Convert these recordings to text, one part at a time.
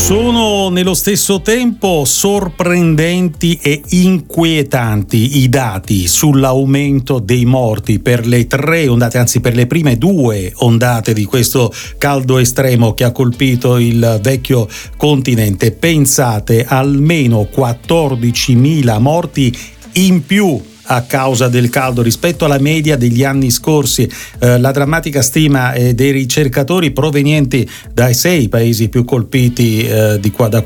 Sono nello stesso tempo sorprendenti e inquietanti i dati sull'aumento dei morti per le 3 ondate, anzi per le prime 2 ondate di questo caldo estremo che ha colpito il vecchio continente. Pensate, almeno 14.000 morti in più a causa del caldo rispetto alla media degli anni scorsi. La drammatica stima dei ricercatori provenienti dai 6 paesi più colpiti da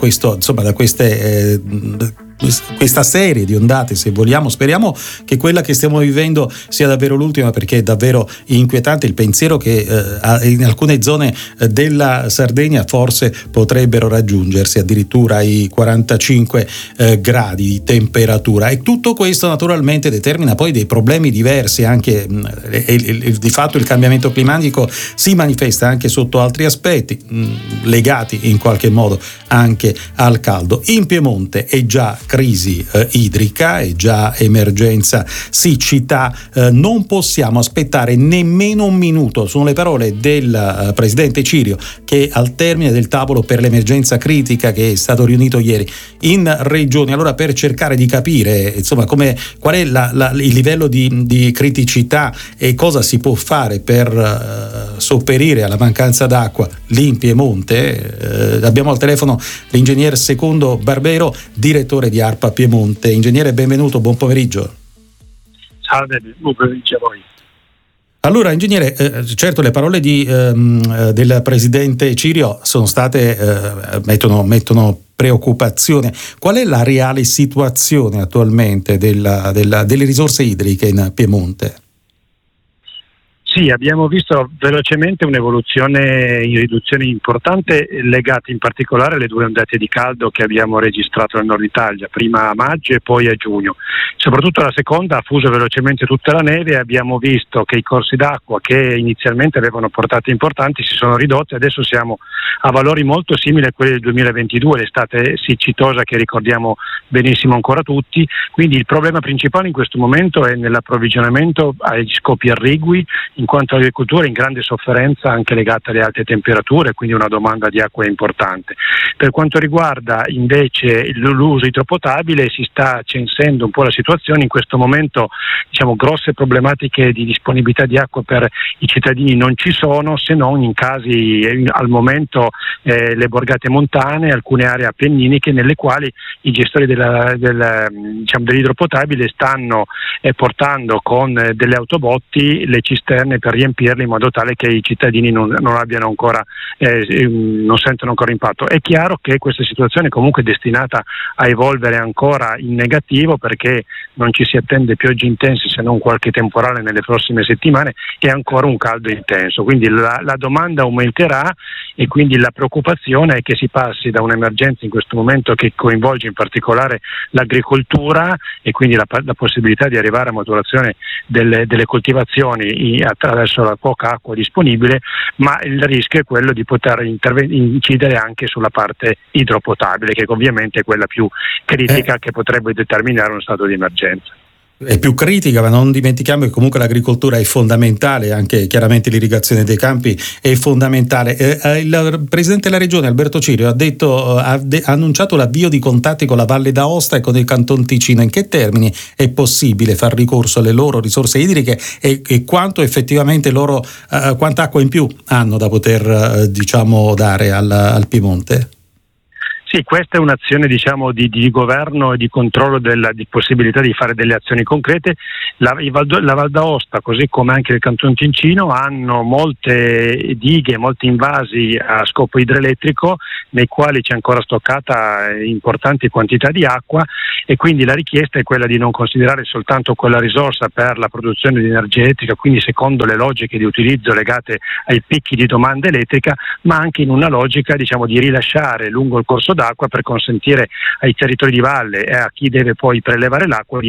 questa serie di ondate, se vogliamo. Speriamo che quella che stiamo vivendo sia davvero l'ultima, perché è davvero inquietante il pensiero che in alcune zone della Sardegna forse potrebbero raggiungersi addirittura i 45 gradi di temperatura, e tutto questo naturalmente determina poi dei problemi diversi. Anche di fatto il cambiamento climatico si manifesta anche sotto altri aspetti legati in qualche modo anche al caldo. In Piemonte è già crisi idrica, è già emergenza siccità, non possiamo aspettare nemmeno un minuto. Sono le parole del presidente Cirio, che al termine del tavolo per l'emergenza critica che è stato riunito ieri in regione, allora per cercare di capire insomma qual è il livello di criticità e cosa si può fare per sopperire alla mancanza d'acqua lì in Piemonte. Abbiamo al telefono l'ingegner Secondo Barbero, direttore di ARPA Piemonte. Ingegnere, benvenuto, buon pomeriggio. Salve, buon pomeriggio a voi. Allora, ingegnere, certo le parole del presidente Cirio sono state mettono preoccupazione. Qual è la reale situazione attualmente delle risorse idriche in Piemonte? Sì, abbiamo visto velocemente un'evoluzione in riduzione importante, legata in particolare alle 2 ondate di caldo che abbiamo registrato nel nord Italia, prima a maggio e poi a giugno. Soprattutto la seconda ha fuso velocemente tutta la neve, e abbiamo visto che i corsi d'acqua che inizialmente avevano portate importanti si sono ridotti. Adesso siamo a valori molto simili a quelli del 2022, l'estate siccitosa che ricordiamo benissimo ancora tutti. Quindi il problema principale in questo momento è nell'approvvigionamento agli scopi irrigui, in quanto l'agricoltura è in grande sofferenza anche legata alle alte temperature, quindi una domanda di acqua importante. Per quanto riguarda invece l'uso idropotabile, si sta censendo un po' la situazione. In questo momento grosse problematiche di disponibilità di acqua per i cittadini non ci sono, se non in casi al momento le borgate montane, alcune aree appenniniche nelle quali i gestori dell'idropotabile stanno portando con delle autobotti le cisterne per riempirli, in modo tale che i cittadini non abbiano ancora non sentono ancora impatto. È chiaro che questa situazione è comunque destinata a evolvere ancora in negativo, perché non ci si attende piogge intense se non qualche temporale nelle prossime settimane, e ancora un caldo intenso. Quindi la domanda aumenterà, e quindi la preoccupazione è che si passi da un'emergenza in questo momento che coinvolge in particolare l'agricoltura, e quindi la possibilità di arrivare a maturazione delle coltivazioni attraverso la poca acqua disponibile, ma il rischio è quello di poter incidere anche sulla parte idropotabile, che ovviamente è quella più critica, che potrebbe determinare uno stato di emergenza. È più critica, ma non dimentichiamo che comunque l'agricoltura è fondamentale, anche chiaramente l'irrigazione dei campi è fondamentale. Il presidente della regione Alberto Cirio ha annunciato l'avvio di contatti con la Valle d'Aosta e con il Canton Ticino. In che termini è possibile far ricorso alle loro risorse idriche, e quanto effettivamente quanta acqua in più hanno da poter dare al Piemonte? Sì, questa è un'azione di governo e di controllo di possibilità di fare delle azioni concrete. La Val d'Aosta, così come anche il Canton Ticino, hanno molte dighe, molti invasi a scopo idroelettrico, nei quali c'è ancora stoccata importanti quantità di acqua, e quindi la richiesta è quella di non considerare soltanto quella risorsa per la produzione di energia elettrica, quindi secondo le logiche di utilizzo legate ai picchi di domanda elettrica, ma anche in una logica di rilasciare lungo il corso d'acqua, per consentire ai territori di valle e a chi deve poi prelevare l'acqua di